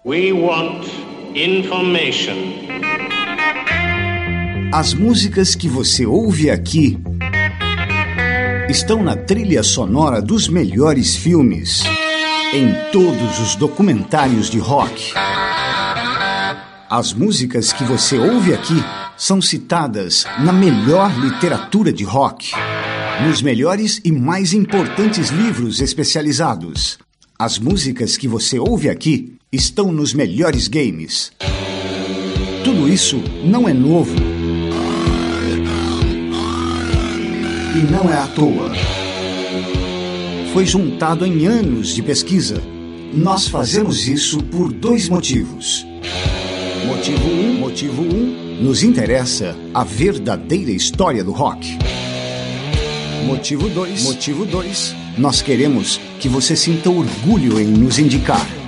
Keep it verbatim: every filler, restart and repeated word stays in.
We want information. As músicas que você ouve aqui estão na trilha sonora dos melhores filmes, em todos os documentários de rock. As músicas que você ouve aqui são citadas na melhor literatura de rock, nos melhores e mais importantes livros especializados. As músicas que você ouve aqui estão nos melhores games. Tudo isso não é novo. E não é à toa. Foi juntado em anos de pesquisa. Nós fazemos isso por dois motivos. Motivo um, motivo um, nos interessa a verdadeira história do rock. Motivo dois, motivo dois, nós queremos que você sinta orgulho em nos indicar.